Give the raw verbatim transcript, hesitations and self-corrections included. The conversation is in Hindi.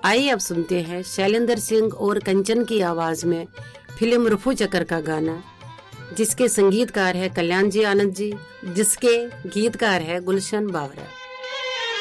आइए अब सुनते हैं शैलेंद्र सिंह और कंचन की आवाज में फिल्म रफू चक्कर का गाना, जिसके संगीतकार है कल्याण जी आनंद जी, जिसके गीतकार है गुलशन बावरा।